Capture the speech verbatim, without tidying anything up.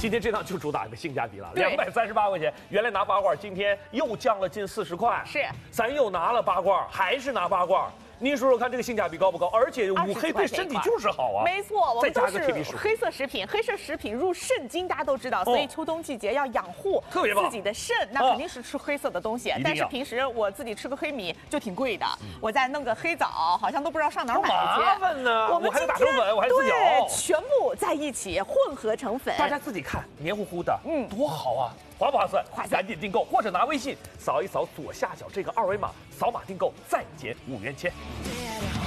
今天这趟就主打个性价比了，两百三十八块钱，原来拿八罐，今天又降了近四十块。 是， 咱又拿了八罐，还是拿八罐。您说说看，这个性价比高不高？而且五黑对身体就是好啊。 没错，我们都是黑色食品，黑色食品入肾经，大家都知道，所以秋冬季节要养护自己的肾，那肯定是吃黑色的东西。但是平时我自己吃个黑米就挺贵的，我再弄个黑枣，好像都不知道上哪儿买去。 麻烦呢，我还得打成粉，我还自己熬， 全部在一起混合成粉。 大家自己看，黏糊糊的，嗯，多好啊！划不划算？ 划算， 赶紧订购，或者拿微信扫一扫左下角这个二维码，扫码订购再减五元钱。